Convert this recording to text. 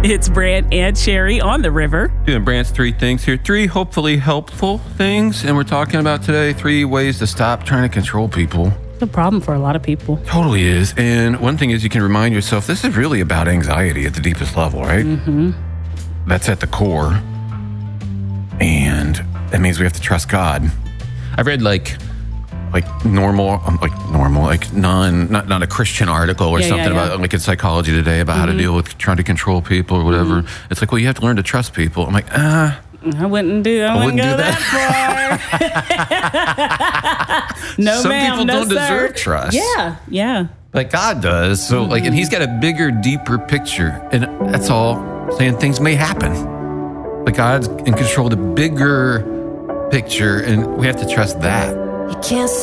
It's Brant and Sherry on the river. Doing Brant's 3 things here. 3 hopefully helpful things. And we're talking about today 3 ways to stop trying to control people. It's a problem for a lot of people. Totally is. And one thing is you can remind yourself, this is really about anxiety at the deepest level, right? Mm-hmm. That's at the core. And that means we have to trust God. I've read not a Christian article or something about like in Psychology Today about how to deal with trying to control people or whatever. It's like, well, you have to learn to trust people. I'm like, I wouldn't go that far. No, some ma'am, people don't deserve trust. Yeah. Like God does. So and he's got a bigger, deeper picture. And that's all saying things may happen. But God's in control of the bigger picture, and we have to trust that. You can't